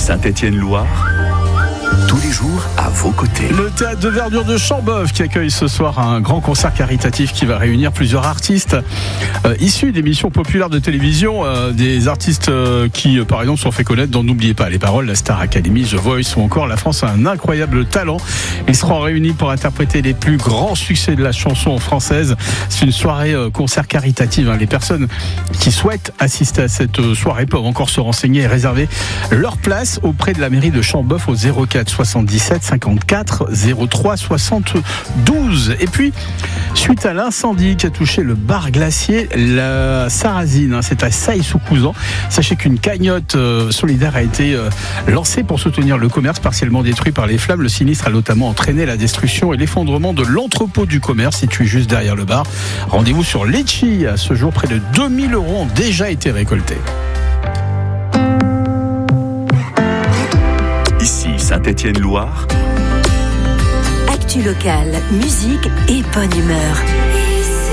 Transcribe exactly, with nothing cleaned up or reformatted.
Saint-Étienne-Loire, tous les jours à vos côtés. Le théâtre de verdure de Chambeuf qui accueille ce soir un grand concert caritatif qui va réunir plusieurs artistes euh, issus d'émissions populaires de télévision, euh, des artistes euh, qui euh, par exemple sont fait connaître dans N'oubliez pas les paroles, la Star Academy, The Voice ou encore La France a un incroyable talent. Ils seront réunis pour interpréter les plus grands succès de la chanson française. C'est une soirée euh, concert caritative, hein. Les personnes qui souhaitent assister à cette euh, soirée peuvent encore se renseigner et réserver leur place auprès de la mairie de Chambeuf au zéro quatre soixante-dix-sept cinquante-quatre zéro trois soixante-douze. Et puis, suite à l'incendie qui a touché le bar glacier, la Sarrazine, hein, c'est à Sailly-sous-Couzan. Sachez qu'une cagnotte euh, solidaire a été euh, lancée pour soutenir le commerce partiellement détruit par les flammes. Le sinistre a notamment entraîné la destruction et l'effondrement de l'entrepôt du commerce situé juste derrière le bar. Rendez-vous sur Litchi. À ce jour, près de deux mille euros ont déjà été récoltés. Ici Saint-Étienne-Loire. Actu locale, musique et bonne humeur.